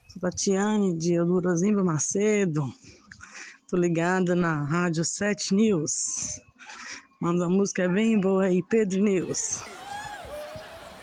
Sou Tatiane de Eldorozimba Macedo. Tô ligada na Rádio 7 News. Manda uma música bem boa aí, Pedro News.